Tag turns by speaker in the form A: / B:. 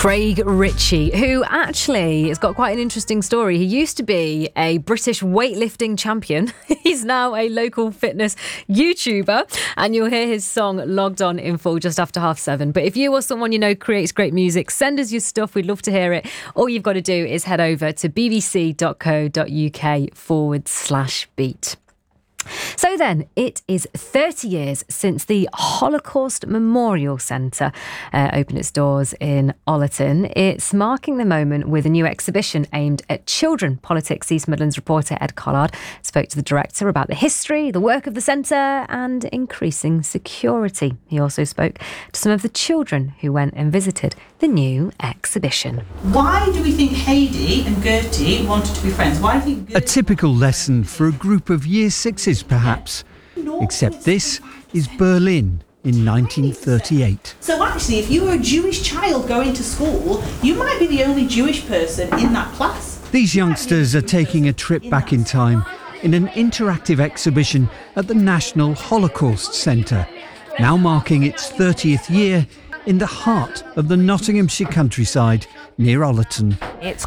A: Craig Ritchie, who actually has got quite an interesting story. He used to be a British weightlifting champion. He's now a local fitness YouTuber, and you'll hear his song Logged On in full just after 7:30. But if you or someone you know creates great music, send us your stuff. We'd love to hear it. All you've got to do is head over to bbc.co.uk/beat. So then, it is 30 years since the Holocaust Memorial Centre opened its doors in Ollerton. It's marking the moment with a new exhibition aimed at children. Politics East Midlands reporter Ed Collard spoke to the director about the history, the work of the centre and increasing security. He also spoke to some of the children who went and visited the new exhibition.
B: Why do we think Heidi and Gertie wanted to be friends? Why do you think
C: A typical lesson for a group of Year Sixes, perhaps. Except this is Berlin in 1938.
B: So actually, if you were a Jewish child going to school, you might be the only Jewish person in that class.
C: These youngsters are taking a trip back in time in an interactive exhibition at the National Holocaust Centre, now marking its 30th year in the heart of the Nottinghamshire countryside near Ollerton.
A: It's